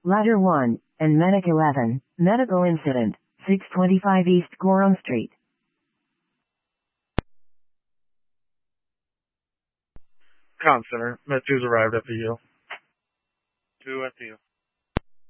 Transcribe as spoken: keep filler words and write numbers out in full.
Ladder one, and Medic eleven, medical incident, six twenty-five East Gorham Street. Con Center, Med two's arrived at the U. two at the U.